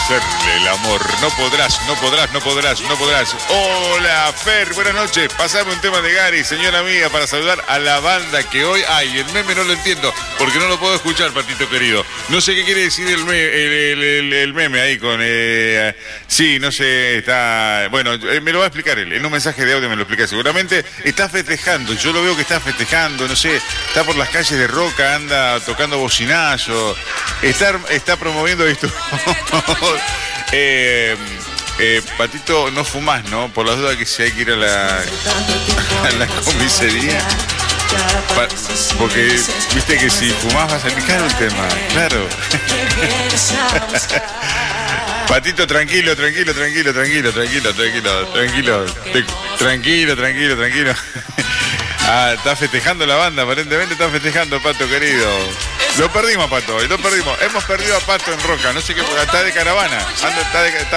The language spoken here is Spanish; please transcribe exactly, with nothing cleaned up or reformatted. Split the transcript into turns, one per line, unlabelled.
hacerle el amor. No podrás, no podrás, no podrás, no podrás. Hola, Fer, buenas noches. Pasame un tema de Gary, señora mía, para saludar a la banda que hoy... Ay, el meme no lo entiendo, porque no lo puedo escuchar, Patito querido. No sé qué quiere decir el, me, el, el, el, el meme ahí con... Eh, sí, no sé, está... Bueno, eh, me lo va a explicar él. En un mensaje de audio me lo explica seguramente. Está festejando, yo lo veo que está festejando, no sé, está por las calles de Roca, anda tocando bocinazo, está, está promoviendo esto. eh, eh, Patito, no fumás, ¿no? Por las dudas que si hay que ir a la, a la comisaría. Pa, porque viste que si fumás va a salir caro el tema, claro. Patito, tranquilo, tranquilo, tranquilo, tranquilo, tranquilo, tranquilo, tranquilo, te, tranquilo, tranquilo, tranquilo. Ah, está festejando la banda, aparentemente está festejando, Pato querido. Lo perdimos, Pato, lo perdimos. Hemos perdido a Pato en Roca, no sé qué, está de caravana, anda, está, de, está